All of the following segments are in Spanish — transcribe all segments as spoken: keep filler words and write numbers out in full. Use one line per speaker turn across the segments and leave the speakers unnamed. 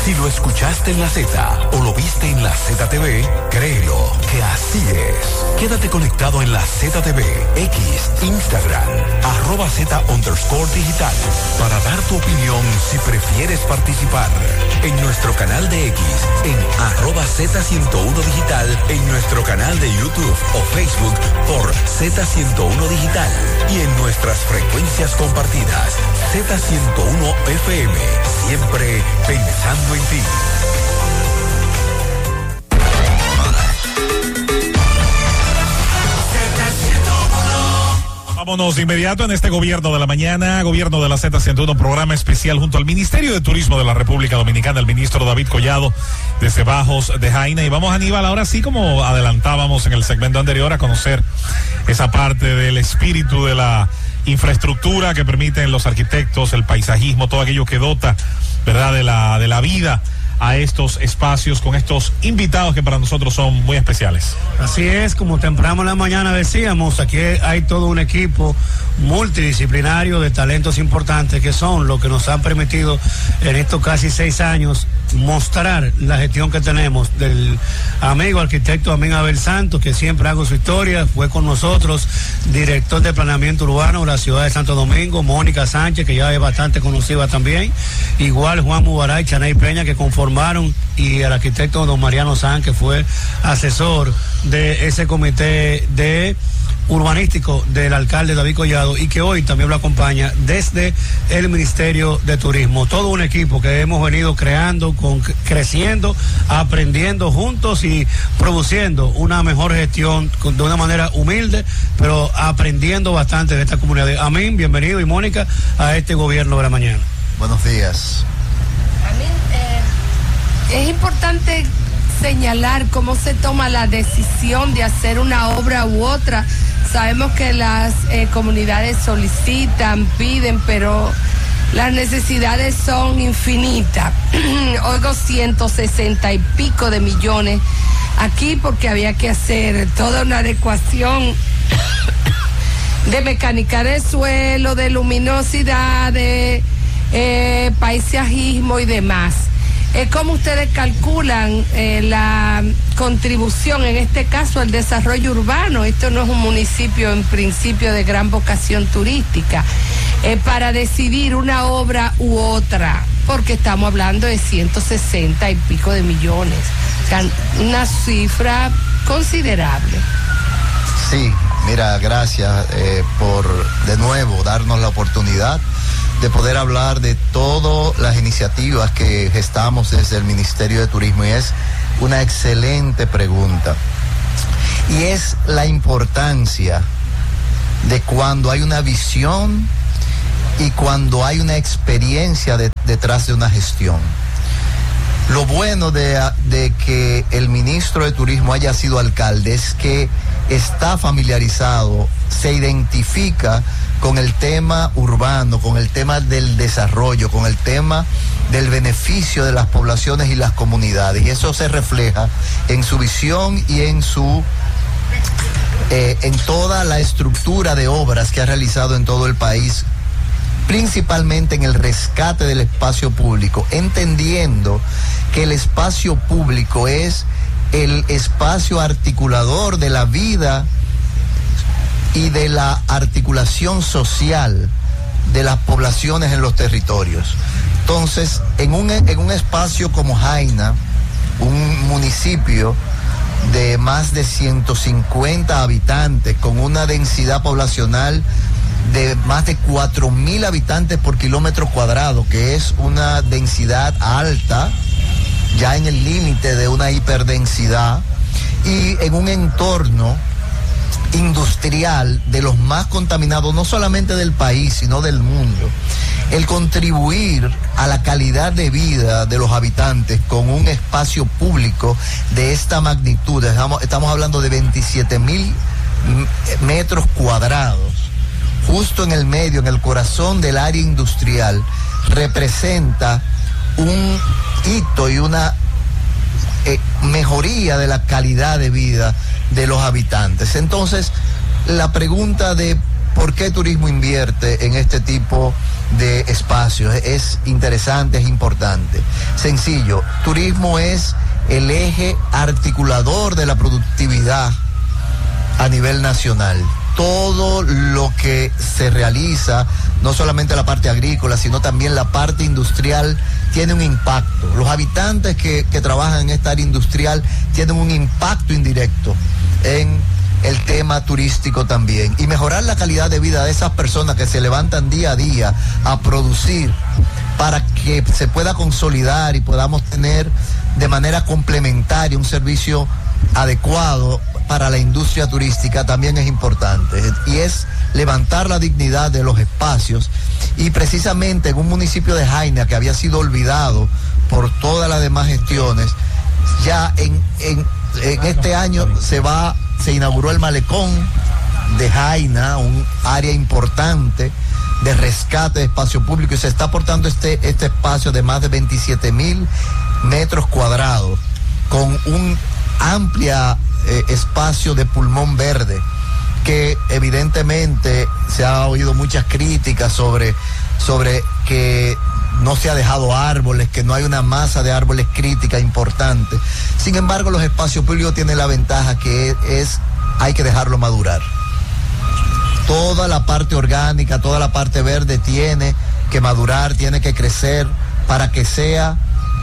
Si lo escuchaste en la Z o lo viste en la Z T V, créelo que así es. Quédate conectado en la Z T V, X, Instagram, arroba Z underscore digital, para dar tu opinión si prefieres participar. En nuestro canal de X, en arroba Z ciento uno digital, en nuestro canal de YouTube o Facebook por Z ciento uno digital y en nuestras frecuencias compartidas, Z ciento uno F M, siempre pensando en ti.
Vámonos de inmediato en este Gobierno de la Mañana, Gobierno de la Z ciento uno, programa especial junto al Ministerio de Turismo de la República Dominicana, el ministro David Collado, desde Bajos de Jaina. Y vamos, Aníbal, ahora sí, como adelantábamos en el segmento anterior, a conocer esa parte del espíritu de la infraestructura que permiten los arquitectos, el paisajismo, todo aquello que dota, ¿verdad?, de la, de la vida a estos espacios, con estos invitados que para nosotros son muy especiales.
Así es, como temprano en la mañana decíamos, aquí hay todo un equipo multidisciplinario de talentos importantes que son los que nos han permitido en estos casi seis años mostrar la gestión que tenemos del amigo arquitecto Amén Abel Santos, que siempre hago su historia, fue con nosotros, director de planeamiento urbano de la ciudad de Santo Domingo, Mónica Sánchez, que ya es bastante conocida también, igual Juan Mubaray, Chaney Peña, que conformaron, y el arquitecto don Mariano San, que fue asesor de ese comité de urbanístico del alcalde David Collado, y que hoy también lo acompaña desde el Ministerio de Turismo. Todo un equipo que hemos venido creando, con, creciendo, aprendiendo juntos y produciendo una mejor gestión con, de una manera humilde, pero aprendiendo bastante de esta comunidad. Amén, bienvenido, y Mónica, a este Gobierno de la Mañana.
Buenos días.
Amén, eh, es importante señalar cómo se toma la decisión de hacer una obra u otra. Sabemos que las eh, comunidades solicitan, piden, pero las necesidades son infinitas. Oigo ciento sesenta y pico de millones aquí porque había que hacer toda una adecuación de mecánica de suelo, de luminosidad, de eh, paisajismo y demás. Eh, ¿Cómo ustedes calculan eh, la contribución, en este caso, al desarrollo urbano? Esto no es un municipio en principio de gran vocación turística, eh, para decidir una obra u otra, porque estamos hablando de ciento sesenta y pico de millones, o sea, una cifra considerable.
Sí, mira, gracias eh, por de nuevo darnos la oportunidad de poder hablar de todas las iniciativas que gestamos desde el Ministerio de Turismo, y es una excelente pregunta. Y es la importancia de cuando hay una visión y cuando hay una experiencia de, detrás de una gestión. Lo bueno de, de que el ministro de Turismo haya sido alcalde es que está familiarizado, se identifica con el tema urbano, con el tema del desarrollo, con el tema del beneficio de las poblaciones y las comunidades. Y eso se refleja en su visión y en su eh, en toda la estructura de obras que ha realizado en todo el país, principalmente en el rescate del espacio público, entendiendo que el espacio público es el espacio articulador de la vida y de la articulación social de las poblaciones en los territorios. Entonces, en un, en un espacio como Jaina, un municipio de más de ciento cincuenta habitantes, con una densidad poblacional de más de cuatro mil habitantes por kilómetro cuadrado, que es una densidad alta, ya en el límite de una hiperdensidad, y en un entorno industrial de los más contaminados, no solamente del país, sino del mundo. El contribuir a la calidad de vida de los habitantes con un espacio público de esta magnitud, estamos, estamos hablando de veintisiete mil metros cuadrados, justo en el medio, en el corazón del área industrial, representa un hito y una eh, mejoría de la calidad de vida de los habitantes. Entonces, la pregunta de por qué turismo invierte en este tipo de espacios es interesante, es importante. sencillo. Turismo es el eje articulador de la productividad a nivel nacional. Todo lo que se realiza, no solamente la parte agrícola, sino también la parte industrial, tiene un impacto. Los habitantes que, que trabajan en esta área industrial tienen un impacto indirecto en el tema turístico también. Y mejorar la calidad de vida de esas personas que se levantan día a día a producir para que se pueda consolidar y podamos tener de manera complementaria un servicio adecuado para la industria turística también es importante, y es levantar la dignidad de los espacios. Y precisamente en un municipio de Jaina que había sido olvidado por todas las demás gestiones, ya en, en, en este año se va, se inauguró el malecón de Jaina, un área importante de rescate de espacio público, y se está aportando este, este espacio de más de veintisiete mil metros cuadrados con un amplia eh, espacio de pulmón verde, que evidentemente se ha oído muchas críticas sobre, sobre que no se ha dejado árboles, que no hay una masa de árboles crítica importante. Sin embargo, los espacios públicos tienen la ventaja que es, es hay que dejarlo madurar. Toda la parte orgánica, toda la parte verde tiene que madurar, tiene que crecer para que sea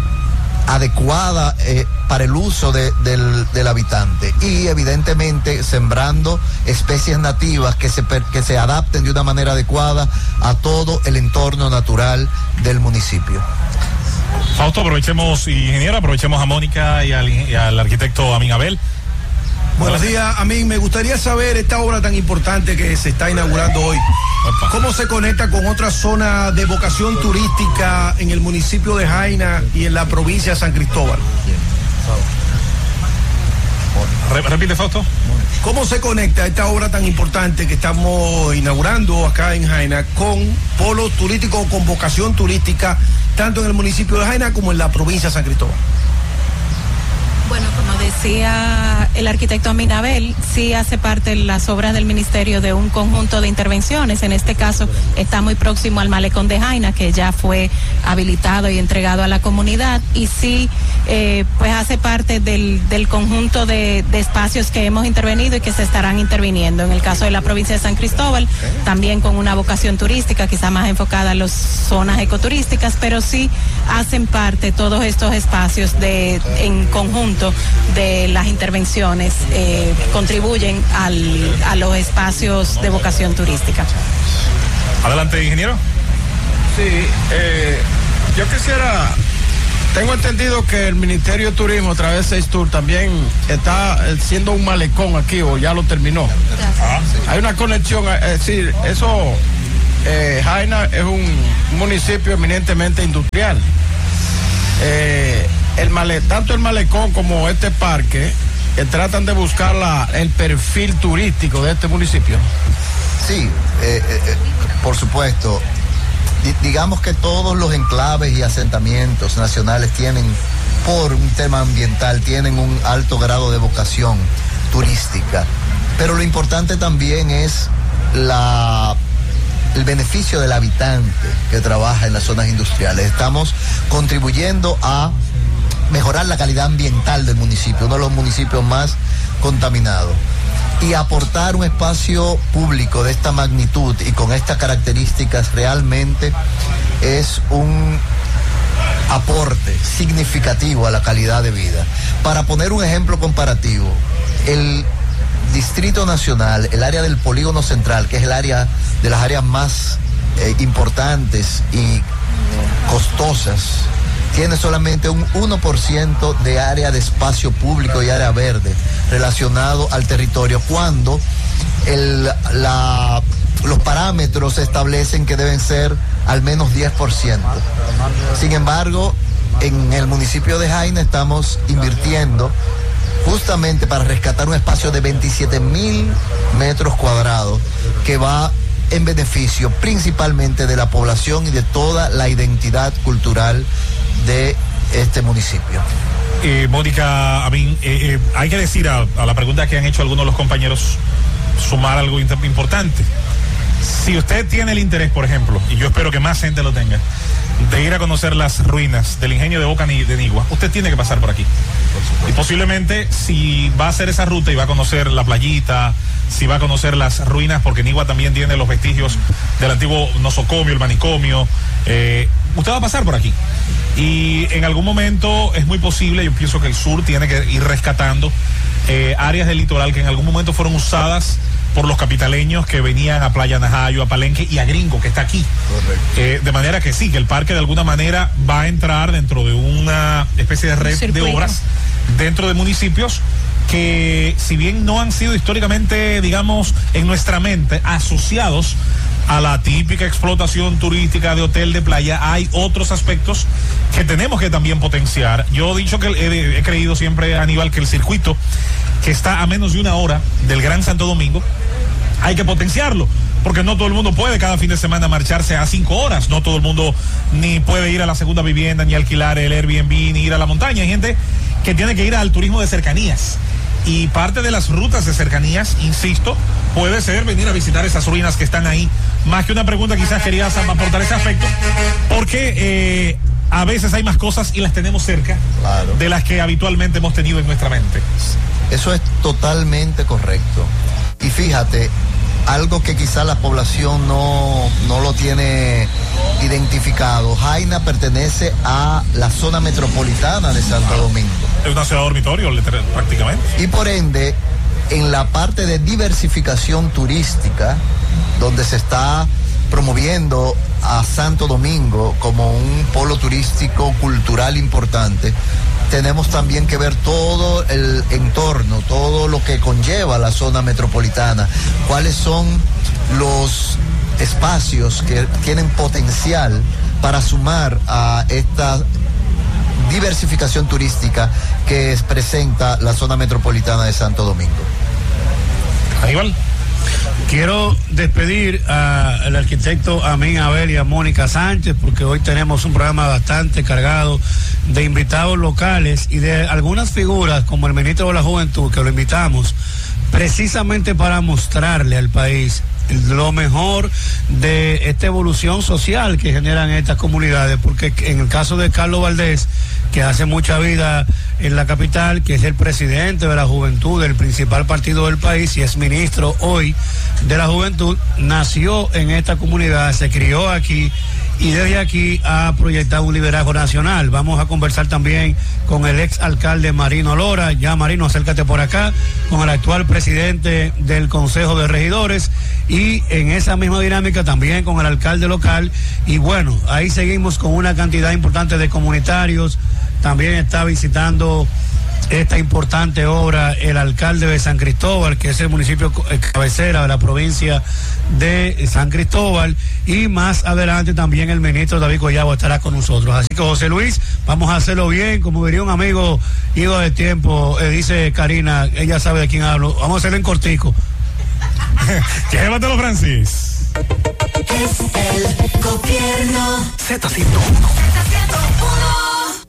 adecuada eh, para el uso de, del, del habitante, y evidentemente sembrando especies nativas que se, que se adapten de una manera adecuada a todo el entorno natural del municipio.
Fausto, aprovechemos, ingeniero, aprovechemos a Mónica y al, y al arquitecto Amin Abel.
Buenos días, Amin. Me gustaría saber esta obra tan importante que se está inaugurando hoy. ¿Cómo se conecta con otra zona de vocación turística en el municipio de Jaina y en la provincia de San Cristóbal?
Repite, Fausto.
¿Cómo se conecta esta obra tan importante que estamos inaugurando acá en Jaina con polos turísticos, con vocación turística, tanto en el municipio de Jaina como en la provincia de San Cristóbal?
Bueno, como decía el arquitecto Amin Abel, sí hace parte de las obras del ministerio de un conjunto de intervenciones. En este caso está muy próximo al malecón de Jaina, que ya fue habilitado y entregado a la comunidad, y sí eh, pues hace parte del, del conjunto de, de espacios que hemos intervenido y que se estarán interviniendo. En el caso de la provincia de San Cristóbal, también con una vocación turística, quizá más enfocada a las zonas ecoturísticas, pero sí hacen parte todos estos espacios de en conjunto de las intervenciones, eh, contribuyen al, a los espacios de vocación turística.
Adelante, ingeniero.
Sí, eh, yo quisiera, tengo entendido que el Ministerio de Turismo a través de Seistur también está siendo un malecón aquí, o ya lo terminó. Ah, sí. Hay una conexión, es decir, eso, eh, Jaina es un municipio eminentemente industrial. Eh, el male, tanto el malecón como este parque eh, tratan de buscar la, el perfil turístico de este municipio.
Sí, eh, eh, por supuesto. D- digamos que todos los enclaves y asentamientos nacionales tienen, por un tema ambiental, tienen un alto grado de vocación turística, pero lo importante también es la el beneficio del habitante que trabaja en las zonas industriales. Estamos contribuyendo a mejorar la calidad ambiental del municipio, uno de los municipios más contaminados, y aportar un espacio público de esta magnitud y con estas características realmente es un aporte significativo a la calidad de vida. Para poner un ejemplo comparativo, el Distrito Nacional, el área del Polígono Central, que es el área de las áreas más eh, importantes y costosas, tiene solamente un uno por ciento de área de espacio público y área verde relacionado al territorio, cuando el, la, los parámetros establecen que deben ser al menos diez por ciento. Sin embargo, en el municipio de Jaina estamos invirtiendo justamente para rescatar un espacio de veintisiete mil metros cuadrados que va en beneficio principalmente de la población y de toda la identidad cultural de este municipio.
Eh, Mónica, a mí, eh, eh, hay que decir a, a la pregunta que han hecho algunos de los compañeros, sumar algo importante. Si usted tiene el interés, por ejemplo, y yo espero que más gente lo tenga, de ir a conocer las ruinas del ingenio de Boca de Nigua, usted tiene que pasar por aquí. Y posiblemente si va a hacer esa ruta y va a conocer la playita, si va a conocer las ruinas, porque Nigua también tiene los vestigios del antiguo nosocomio, el manicomio, eh, usted va a pasar por aquí. Y en algún momento es muy posible, yo pienso que el sur tiene que ir rescatando eh, áreas del litoral que en algún momento fueron usadas por los capitaleños que venían a Playa Najayo, a Palenque y a Gringo, que está aquí. Eh, de manera que sí, que el parque de alguna manera va a entrar dentro de una especie de red de obras dentro de municipios que, si bien no han sido históricamente, digamos, en nuestra mente asociados a la típica explotación turística de hotel de playa, hay otros aspectos que tenemos que también potenciar. Yo he dicho que he, he creído siempre, Aníbal, que el circuito que está a menos de una hora del Gran Santo Domingo hay que potenciarlo, porque no todo el mundo puede cada fin de semana marcharse a cinco horas, no todo el mundo ni puede ir a la segunda vivienda, ni alquilar el Airbnb, ni ir a la montaña. Hay gente que tiene que ir al turismo de cercanías, y parte de las rutas de cercanías, insisto, puede ser venir a visitar esas ruinas que están ahí. Más que una pregunta, quizás querías aportar ese aspecto, porque eh, a veces hay más cosas y las tenemos cerca, claro, de las que habitualmente hemos tenido en nuestra mente.
Eso es totalmente correcto. Y fíjate, algo que quizá la población no, no lo tiene identificado, Jaina pertenece a la zona metropolitana de Santo Domingo.
Es una ciudad dormitorio prácticamente.
Y por ende, en la parte de diversificación turística, donde se está promoviendo a Santo Domingo como un polo turístico cultural importante, tenemos también que ver todo el entorno, todo lo que conlleva la zona metropolitana, cuáles son los espacios que tienen potencial para sumar a esta diversificación turística que presenta la zona metropolitana de Santo Domingo.
Aníbal. Quiero despedir al arquitecto Amín Abel y a Mónica Sánchez, porque hoy tenemos un programa bastante cargado de invitados locales y de algunas figuras como el ministro de la Juventud, que lo invitamos precisamente para mostrarle al país lo mejor de esta evolución social que generan estas comunidades, porque en el caso de Carlos Valdés, que hace mucha vida en la capital, que es el presidente de la juventud del principal partido del país y es ministro hoy de la juventud, nació en esta comunidad, se crió aquí y desde aquí ha proyectado un liderazgo nacional. Vamos a conversar también con el ex alcalde Marino Lora. Ya, Marino, acércate por acá, con el actual presidente del Consejo de Regidores, y en esa misma dinámica también con el alcalde local. Y bueno, ahí seguimos con una cantidad importante de comunitarios. También está visitando esta importante obra el alcalde de San Cristóbal, que es el municipio cabecera de la provincia de San Cristóbal, y más adelante también el ministro David Collado estará con nosotros. Así que, José Luis, vamos a hacerlo bien, como diría un amigo ido de tiempo, eh, dice Karina, ella sabe de quién hablo, vamos a hacerlo en cortico.
Llévatelo, Francis.
Es el gobierno.
Z ciento uno.
Z ciento uno.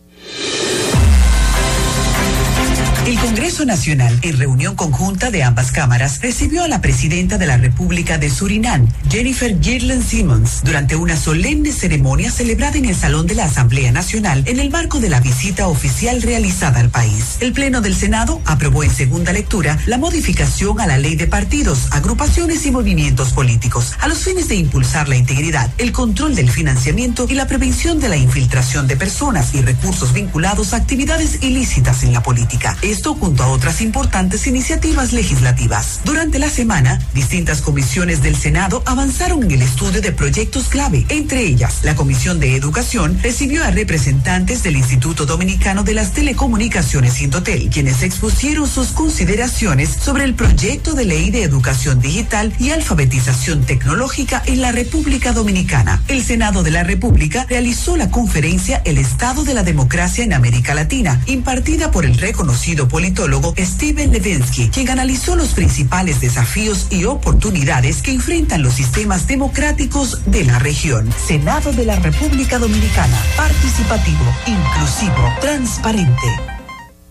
El Congreso Nacional, en reunión conjunta de ambas cámaras, recibió a la presidenta de la República de Surinam, Jennifer Girland Simmons, durante una solemne ceremonia celebrada en el Salón de la Asamblea Nacional en el marco de la visita oficial realizada al país. El Pleno del Senado aprobó en segunda lectura la modificación a la Ley de Partidos, Agrupaciones y Movimientos Políticos, a los fines de impulsar la integridad, el control del financiamiento y la prevención de la infiltración de personas y recursos vinculados a actividades ilícitas en la política. Esto junto a otras importantes iniciativas legislativas. Durante la semana, distintas comisiones del Senado avanzaron en el estudio de proyectos clave. Entre ellas, la Comisión de Educación recibió a representantes del Instituto Dominicano de las Telecomunicaciones Indotel, quienes expusieron sus consideraciones sobre el proyecto de ley de educación digital y alfabetización tecnológica en la República Dominicana. El Senado de la República realizó la conferencia El Estado de la Democracia en América Latina, impartida por el reconocido politólogo Steven Levensky, quien analizó los principales desafíos y oportunidades que enfrentan los sistemas democráticos de la región. Senado de la República Dominicana, participativo, inclusivo, transparente.